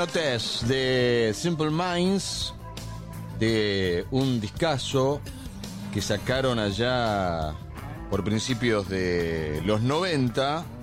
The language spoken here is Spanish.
Hypnotize de Simple Minds, de un discazo que sacaron allá por principios de los 90,